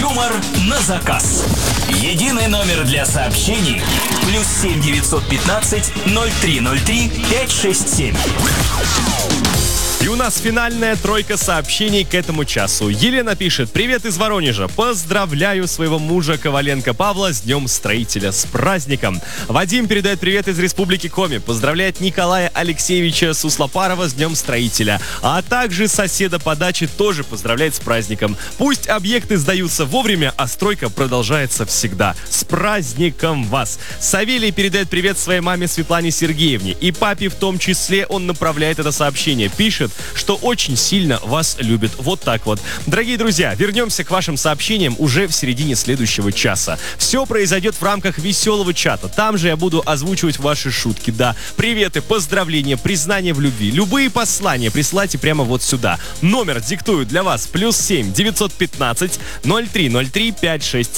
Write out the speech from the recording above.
Юмор на заказ. Единый номер для сообщений. +7 915 0303 567. И у нас финальная тройка сообщений к этому часу. Елена пишет: «Привет из Воронежа. Поздравляю своего мужа Коваленко Павла с Днем Строителя. С праздником». Вадим передает привет из Республики Коми. Поздравляет Николая Алексеевича Суслопарова с Днем Строителя. А также соседа по даче тоже поздравляет с праздником. Пусть объекты сдаются вовремя, а стройка продолжается всегда. С праздником вас. Савелий передает привет своей маме Светлане Сергеевне. И папе в том числе он направляет это сообщение. Пишет, что очень сильно вас любит. Вот так вот. Дорогие друзья, вернемся к вашим сообщениям уже в середине следующего часа. Все произойдет в рамках веселого чата. Там же я буду озвучивать ваши шутки. Да, приветы, поздравления, признания в любви. Любые послания присылайте прямо вот сюда. Номер диктую для вас: +7 915 0303 567.